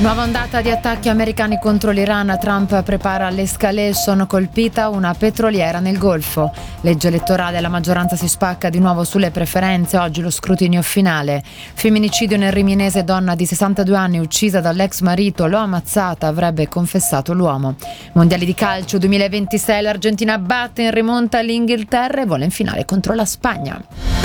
Nuova ondata di attacchi americani contro l'Iran. Trump prepara l'escalation, colpita una petroliera nel Golfo. Legge elettorale, la maggioranza si spacca di nuovo sulle preferenze, oggi lo scrutinio finale. Femminicidio nel Riminese, donna di 62 anni uccisa dall'ex marito, l'ho ammazzata, avrebbe confessato l'uomo. Mondiali di calcio 2026, l'Argentina batte in rimonta l'Inghilterra e vola in finale contro la Spagna.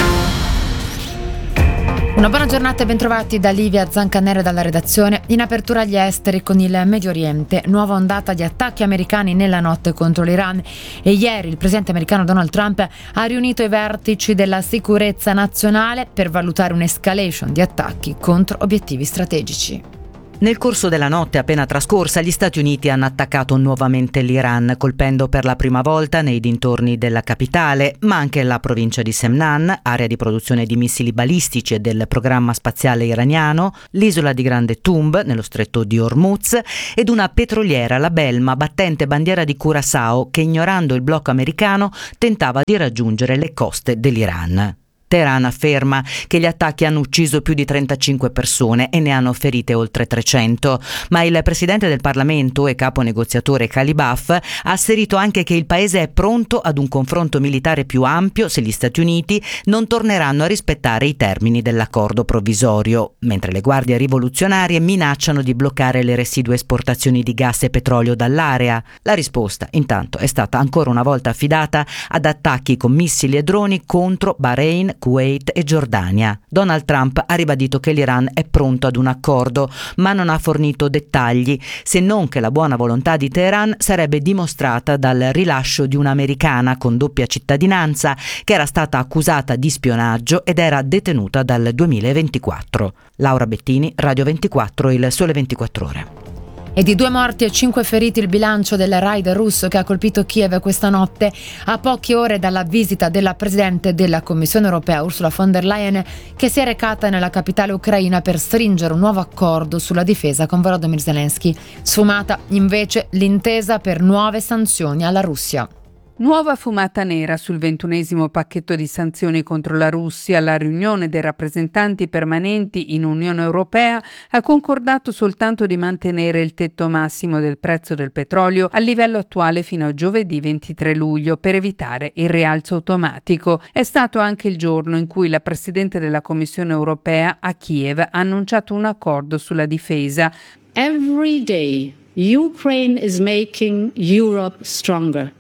Una buona giornata e bentrovati da Livia Zancanere dalla redazione. In apertura agli esteri con il Medio Oriente, nuova ondata di attacchi americani nella notte contro l'Iran e ieri il presidente americano Donald Trump ha riunito i vertici della sicurezza nazionale per valutare un'escalation di attacchi contro obiettivi strategici. Nel corso della notte appena trascorsa gli Stati Uniti hanno attaccato nuovamente l'Iran, colpendo per la prima volta nei dintorni della capitale, ma anche la provincia di Semnan, area di produzione di missili balistici e del programma spaziale iraniano, l'isola di Grande Tumb, nello stretto di Hormuz, ed una petroliera, la Belma, battente bandiera di Curaçao, che ignorando il blocco americano tentava di raggiungere le coste dell'Iran. Teheran afferma che gli attacchi hanno ucciso più di 35 persone e ne hanno ferite oltre 300, ma il presidente del Parlamento e capo negoziatore Calibaf ha asserito anche che il paese è pronto ad un confronto militare più ampio se gli Stati Uniti non torneranno a rispettare i termini dell'accordo provvisorio, mentre le guardie rivoluzionarie minacciano di bloccare le residue esportazioni di gas e petrolio dall'area. La risposta, intanto, è stata ancora una volta affidata ad attacchi con missili e droni contro Bahrain, Kuwait e Giordania. Donald Trump ha ribadito che l'Iran è pronto ad un accordo, ma non ha fornito dettagli, se non che la buona volontà di Teheran sarebbe dimostrata dal rilascio di un'americana con doppia cittadinanza che era stata accusata di spionaggio ed era detenuta dal 2024. Laura Bettini, Radio 24, Il Sole 24 Ore. E di 2 morti e 5 feriti il bilancio del raid russo che ha colpito Kiev questa notte, a poche ore dalla visita della Presidente della Commissione europea Ursula von der Leyen, che si è recata nella capitale ucraina per stringere un nuovo accordo sulla difesa con Volodymyr Zelensky. Sfumata invece l'intesa per nuove sanzioni alla Russia. Nuova fumata nera sul 21° pacchetto di sanzioni contro la Russia. La riunione dei rappresentanti permanenti in Unione Europea ha concordato soltanto di mantenere il tetto massimo del prezzo del petrolio al livello attuale fino a giovedì 23 luglio per evitare il rialzo automatico. È stato anche il giorno in cui la Presidente della Commissione Europea a Kiev ha annunciato un accordo sulla difesa. Every day, Ukraine is making Europe stronger.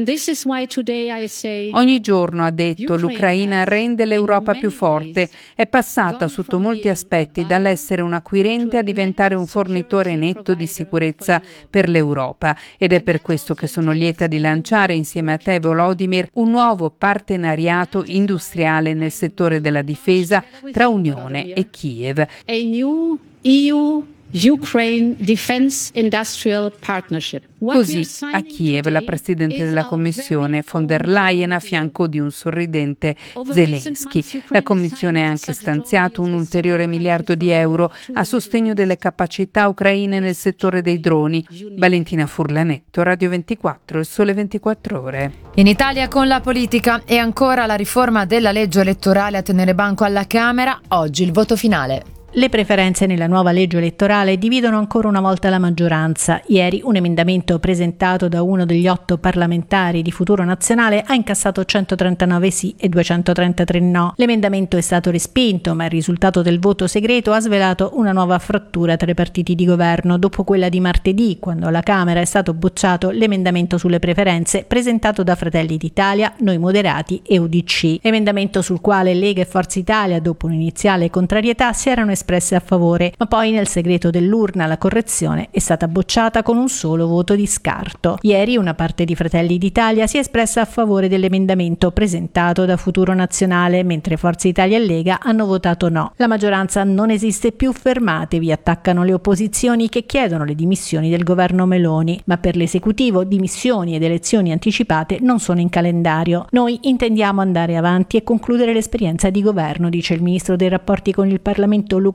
Ogni giorno, ha detto, l'Ucraina rende l'Europa più forte. È passata sotto molti aspetti dall'essere un acquirente a diventare un fornitore netto di sicurezza per l'Europa. Ed è per questo che sono lieta di lanciare insieme a te, Volodymyr, un nuovo partenariato industriale nel settore della difesa tra Unione e Kiev. A new EU-Ukraine Defense Industrial Partnership. Così a Kiev la Presidente della Commissione von der Leyen a fianco di un sorridente Zelensky. La Commissione ha anche stanziato un ulteriore €1 miliardo a sostegno delle capacità ucraine nel settore dei droni. Valentina Furlanetto, Radio 24, Il Sole 24 Ore. In Italia con la politica e ancora la riforma della legge elettorale a tenere banco alla Camera, oggi il voto finale. Le preferenze nella nuova legge elettorale dividono ancora una volta la maggioranza. Ieri un emendamento presentato da uno degli 8 parlamentari di Futuro Nazionale ha incassato 139 sì e 233 no. L'emendamento è stato respinto, ma il risultato del voto segreto ha svelato una nuova frattura tra i partiti di governo, dopo quella di martedì, quando alla Camera è stato bocciato l'emendamento sulle preferenze presentato da Fratelli d'Italia, Noi Moderati e UDC. Emendamento sul quale Lega e Forza Italia, dopo un'iniziale contrarietà, si erano espresse a favore, ma poi nel segreto dell'urna la correzione è stata bocciata con un solo voto di scarto. Ieri una parte di Fratelli d'Italia si è espressa a favore dell'emendamento presentato da Futuro Nazionale, mentre Forza Italia e Lega hanno votato no. La maggioranza non esiste più, fermatevi, attaccano le opposizioni che chiedono le dimissioni del governo Meloni, ma per l'esecutivo dimissioni ed elezioni anticipate non sono in calendario. Noi intendiamo andare avanti e concludere l'esperienza di governo, dice il ministro dei rapporti con il Parlamento Luca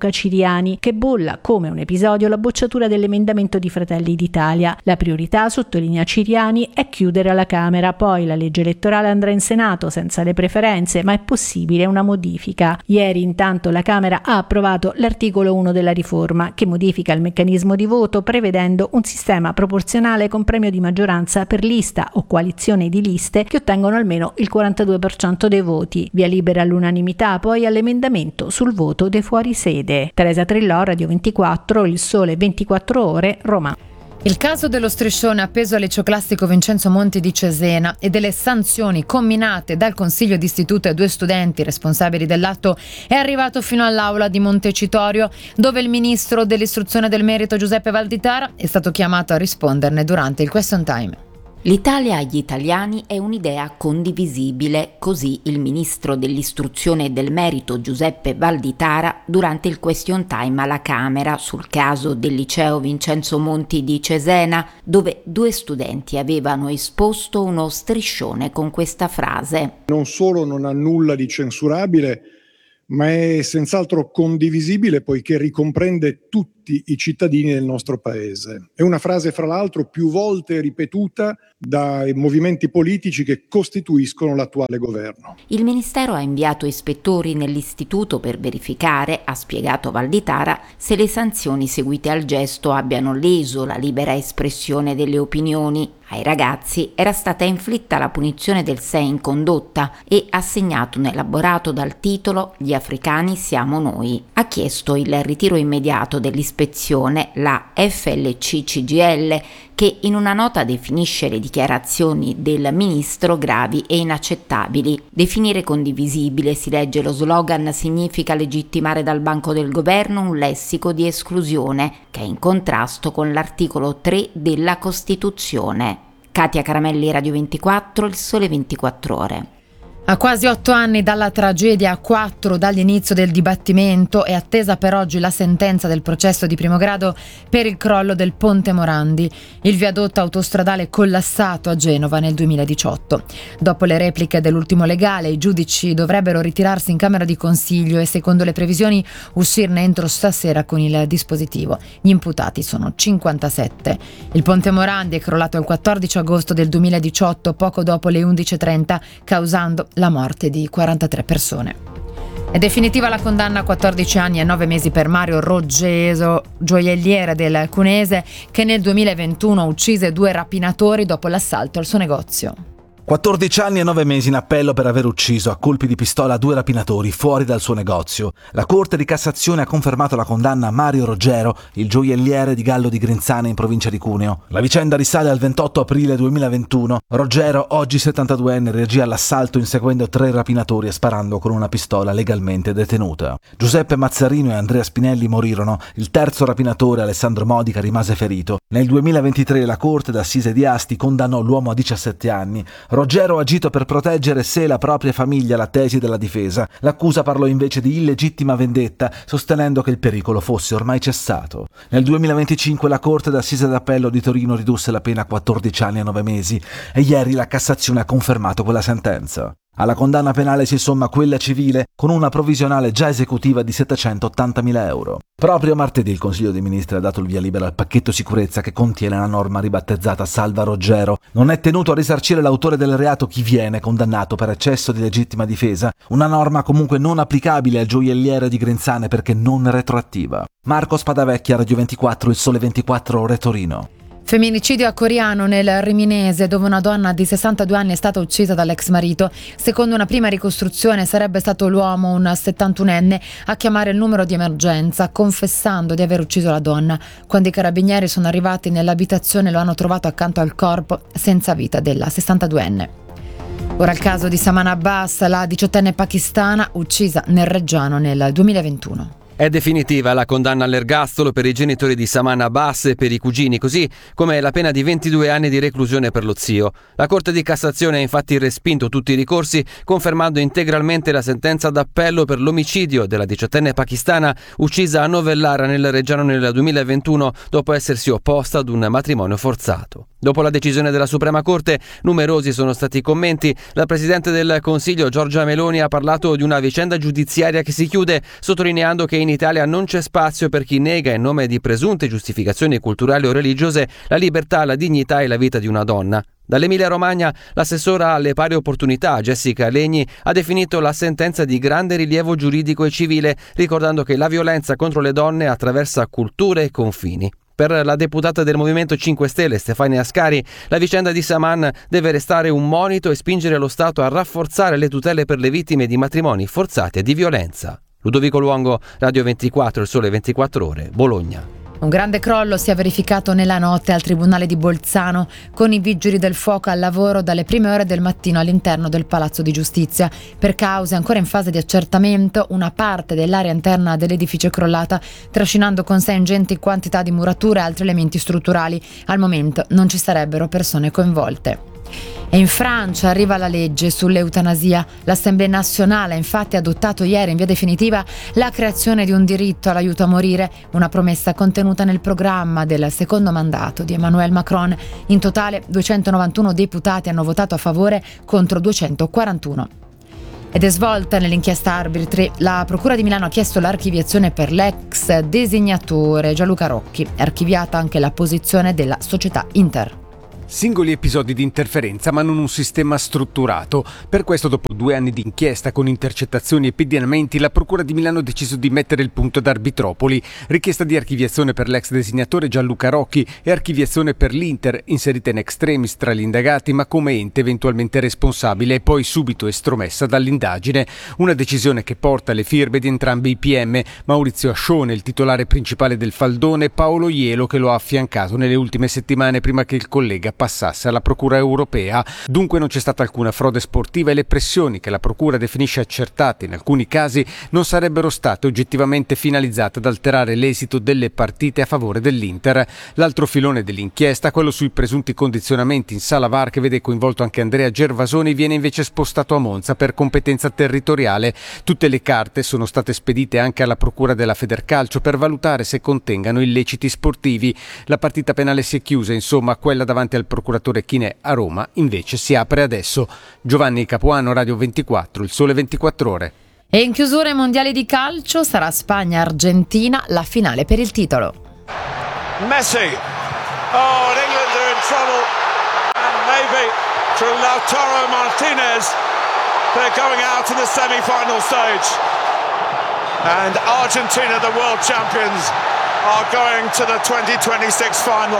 Gianluca Ciriani, che bolla come un episodio la bocciatura dell'emendamento di Fratelli d'Italia. La priorità, sottolinea Ciriani, è chiudere alla Camera, poi la legge elettorale andrà in Senato senza le preferenze, ma è possibile una modifica. Ieri intanto la Camera ha approvato l'articolo 1 della riforma, che modifica il meccanismo di voto prevedendo un sistema proporzionale con premio di maggioranza per lista o coalizione di liste che ottengono almeno il 42% dei voti. Via libera all'unanimità poi all'emendamento sul voto dei fuorisede. Teresa Trillò, Radio 24, Il Sole 24 Ore, Roma. Il caso dello striscione appeso al liceo classico Vincenzo Monti di Cesena e delle sanzioni comminate dal Consiglio d'istituto ai 2 studenti responsabili dell'atto è arrivato fino all'aula di Montecitorio, dove il ministro dell'istruzione e del merito Giuseppe Valditara è stato chiamato a risponderne durante il question time. L'Italia agli italiani è un'idea condivisibile, così il ministro dell'istruzione e del merito Giuseppe Valditara durante il question time alla Camera sul caso del liceo Vincenzo Monti di Cesena, dove 2 studenti avevano esposto uno striscione con questa frase: non solo non ha nulla di censurabile, ma è senz'altro condivisibile poiché ricomprende tutti i cittadini del nostro paese. È una frase, fra l'altro, più volte ripetuta dai movimenti politici che costituiscono l'attuale governo. Il Ministero ha inviato ispettori nell'istituto per verificare, ha spiegato Valditara, se le sanzioni seguite al gesto abbiano leso la libera espressione delle opinioni. Ai ragazzi era stata inflitta la punizione del 6 in condotta e assegnato un elaborato dal titolo «Gli africani siamo noi». Ha chiesto il ritiro immediato dell'ispezione la FLC CGIL, che in una nota definisce le dichiarazioni del ministro gravi e inaccettabili. Definire condivisibile, si legge lo slogan, significa legittimare dal banco del governo un lessico di esclusione che è in contrasto con l'articolo 3 della Costituzione. Katia Caramelli, Radio 24, Il Sole 24 Ore. A quasi 8 anni dalla tragedia, 4 dall'inizio del dibattimento, è attesa per oggi la sentenza del processo di primo grado per il crollo del Ponte Morandi, il viadotto autostradale collassato a Genova nel 2018. Dopo le repliche dell'ultimo legale, i giudici dovrebbero ritirarsi in Camera di Consiglio e, secondo le previsioni, uscirne entro stasera con il dispositivo. Gli imputati sono 57. Il Ponte Morandi è crollato il 14 agosto del 2018, poco dopo le 11:30, causando la morte di 43 persone. È definitiva la condanna a 14 anni e 9 mesi per Mario Roggero, gioielliere del Cunese, che nel 2021 uccise 2 rapinatori dopo l'assalto al suo negozio. 14 anni e 9 mesi in appello per aver ucciso a colpi di pistola 2 rapinatori fuori dal suo negozio. La Corte di Cassazione ha confermato la condanna a Mario Roggero, il gioielliere di Gallo di Grinzane in provincia di Cuneo. La vicenda risale al 28 aprile 2021. Roggero, oggi 72enne, reagì all'assalto inseguendo 3 rapinatori e sparando con una pistola legalmente detenuta. Giuseppe Mazzarino e Andrea Spinelli morirono. Il terzo rapinatore, Alessandro Modica, rimase ferito. Nel 2023 la Corte d'Assise di Asti condannò l'uomo a 17 anni. Roggero ha agito per proteggere sé e la propria famiglia, la tesi della difesa. L'accusa parlò invece di illegittima vendetta, sostenendo che il pericolo fosse ormai cessato. Nel 2025 la Corte d'Assise d'Appello di Torino ridusse la pena a 14 anni e 9 mesi e ieri la Cassazione ha confermato quella sentenza. Alla condanna penale si somma quella civile, con una provvisionale già esecutiva di 780.000 euro. Proprio martedì il Consiglio dei Ministri ha dato il via libera al pacchetto sicurezza che contiene la norma ribattezzata Salva Roggero. Non è tenuto a risarcire l'autore del reato chi viene condannato per eccesso di legittima difesa, una norma comunque non applicabile al gioielliere di Grinzane perché non retroattiva. Marco Spadavecchia, Radio 24, Il Sole 24 Ore, Torino. Femminicidio a Coriano, nel Riminese, dove una donna di 62 anni è stata uccisa dall'ex marito. Secondo una prima ricostruzione sarebbe stato l'uomo, un 71enne, a chiamare il numero di emergenza, confessando di aver ucciso la donna. Quando i carabinieri sono arrivati nell'abitazione lo hanno trovato accanto al corpo senza vita della 62enne. Ora il caso di Saman Abbas, la 18enne pakistana uccisa nel Reggiano nel 2021. È definitiva la condanna all'ergastolo per i genitori di Saman Abbas e per i cugini, così come la pena di 22 anni di reclusione per lo zio. La Corte di Cassazione ha infatti respinto tutti i ricorsi, confermando integralmente la sentenza d'appello per l'omicidio della 18enne pakistana uccisa a Novellara nel Reggiano nel 2021 dopo essersi opposta ad un matrimonio forzato. Dopo la decisione della Suprema Corte, numerosi sono stati i commenti. La Presidente del Consiglio, Giorgia Meloni, ha parlato di una vicenda giudiziaria che si chiude, sottolineando che in Italia non c'è spazio per chi nega in nome di presunte giustificazioni culturali o religiose la libertà, la dignità e la vita di una donna. Dall'Emilia Romagna, l'assessora alle pari opportunità Jessica Legni ha definito la sentenza di grande rilievo giuridico e civile, ricordando che la violenza contro le donne attraversa culture e confini. Per la deputata del Movimento 5 Stelle Stefania Ascari, la vicenda di Saman deve restare un monito e spingere lo Stato a rafforzare le tutele per le vittime di matrimoni forzati e di violenza. Ludovico Luongo, Radio 24, Il Sole 24 Ore, Bologna. Un grande crollo si è verificato nella notte al Tribunale di Bolzano, con i vigili del fuoco al lavoro dalle prime ore del mattino all'interno del Palazzo di Giustizia. Per cause ancora in fase di accertamento, una parte dell'area interna dell'edificio è crollata, trascinando con sé ingenti quantità di murature e altri elementi strutturali. Al momento non ci sarebbero persone coinvolte. E in Francia arriva la legge sull'eutanasia. L'Assemblea nazionale ha infatti adottato ieri in via definitiva la creazione di un diritto all'aiuto a morire, una promessa contenuta nel programma del secondo mandato di Emmanuel Macron. In totale 291 deputati hanno votato a favore contro 241. Ed è svolta nell'inchiesta arbitri. La Procura di Milano ha chiesto l'archiviazione per l'ex designatore Gianluca Rocchi. È archiviata anche la posizione della società Inter. Singoli episodi di interferenza ma non un sistema strutturato. Per questo, dopo 2 anni di inchiesta con intercettazioni e pedinamenti, la Procura di Milano ha deciso di mettere il punto ad Arbitropoli. Richiesta di archiviazione per l'ex designatore Gianluca Rocchi e archiviazione per l'Inter, inserita in extremis tra gli indagati ma come ente eventualmente responsabile e poi subito estromessa dall'indagine. Una decisione che porta le firme di entrambi i PM, Maurizio Ascione, il titolare principale del faldone, e Paolo Ielo, che lo ha affiancato nelle ultime settimane prima che il collega passasse alla Procura europea. Dunque non c'è stata alcuna frode sportiva e le pressioni che la Procura definisce accertate in alcuni casi non sarebbero state oggettivamente finalizzate ad alterare l'esito delle partite a favore dell'Inter. L'altro filone dell'inchiesta, quello sui presunti condizionamenti in Sala VAR, che vede coinvolto anche Andrea Gervasoni, viene invece spostato a Monza per competenza territoriale. Tutte le carte sono state spedite anche alla Procura della Federcalcio per valutare se contengano illeciti sportivi. La partita penale si è chiusa, insomma, quella davanti al procuratore Chinè a Roma invece si apre adesso. Giovanni Capuano, Radio 24, Il Sole 24 Ore. E in chiusura ai mondiali di calcio sarà Spagna-Argentina, la finale per il titolo. Messi. Oh, and England are in trouble. And maybe through Lautaro Martinez, they're going out in the semi-final stage. And Argentina, the world champions, are going to the 2026 final.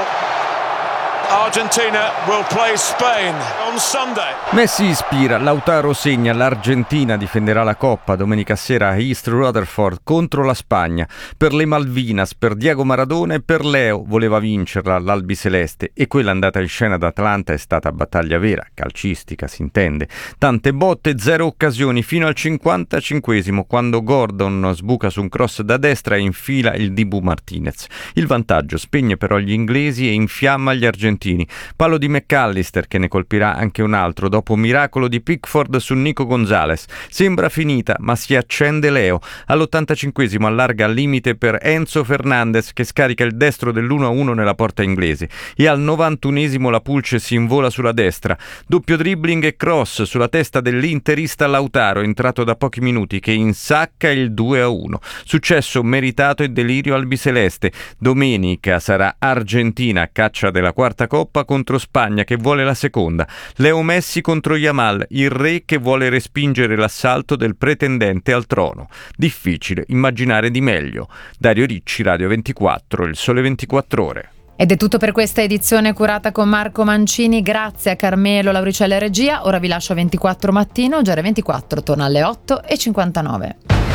Argentina will play Spain on Sunday. Messi ispira, Lautaro segna, l'Argentina difenderà la Coppa domenica sera a East Rutherford contro la Spagna. Per le Malvinas, per Diego Maradona e per Leo voleva vincerla l'albiceleste, e quella andata in scena ad Atlanta è stata battaglia vera, calcistica si intende. Tante botte, 0 occasioni fino al 55esimo, quando Gordon sbuca su un cross da destra e infila il Dibu Martinez. Il vantaggio spegne però gli inglesi e infiamma gli argentini. Palo di McAllister, che ne colpirà anche un altro dopo miracolo di Pickford su Nico Gonzalez. Sembra finita, ma si accende Leo. All'85esimo allarga al limite per Enzo Fernandez, che scarica il destro dell'1-1 nella porta inglese, e al 91esimo la Pulce si invola sulla destra. Doppio dribbling e cross sulla testa dell'interista Lautaro, entrato da pochi minuti, che insacca il 2-1. Successo meritato e delirio albiceleste. Domenica sarà Argentina a caccia della quarta Coppa contro Spagna, che vuole la seconda. Leo Messi contro Yamal, il re che vuole respingere l'assalto del pretendente al trono. Difficile immaginare di meglio. Dario Ricci, Radio 24, Il Sole 24 Ore. Ed è tutto per questa edizione curata con Marco Mancini. Grazie a Carmelo Lauricella e regia. Ora vi lascio a 24 mattino. Già 24 torna alle 8:59.